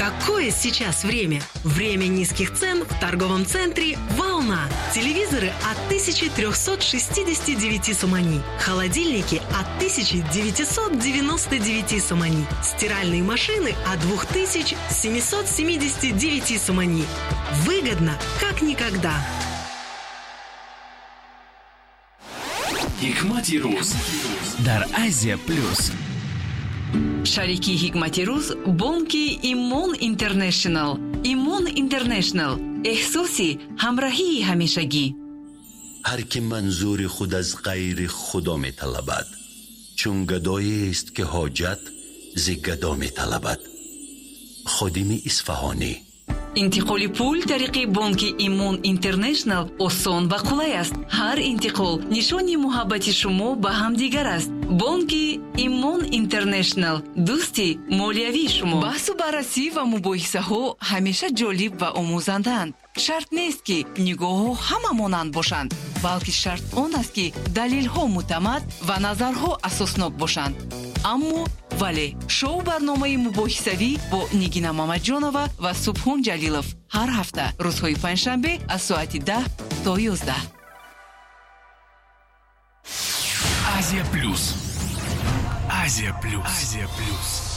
Какое сейчас время? Время низких цен в торговом центре «Волна». Телевизоры от 1369 сомани. Холодильники от 1999 сомани. Стиральные машины от 2779 сомани. Выгодно, как никогда. Hikmati Ruz дар Азия Плюс. Шарики Hikmati Ruz бонки Имон Интернешнл. Имон Интернешнл. احساسی همراهی همیشگی. هر که منظور خود از غیر خدا می طلبد، چون گدایی است که حاجت ز گدا می طلبد. خادم اصفهانی. انتقال پول طریق بانک ایمون اینترنشنل آسان و قولای است. هر انتقال نشانی محبت شما به هم دیگر است. بانک ایمون اینترنشنل دوستی مالیوی شما. بحث و بررسی و مباحثه ها همیشه جالب و آموزندند. شرط نیست که نگاه ها همه مانند باشند، بلکه شرط آن است که دلیل ها معتمد و نظرها اساسناک باشند. اما ولی شو برنامه مباحثوی با نگین محمدجانова و سبحان جلیلов هر هفته روزهای پنجشنبه از ساعت 10 تا 11. Азия Плюс. Азия Плюс. Азия Плюс.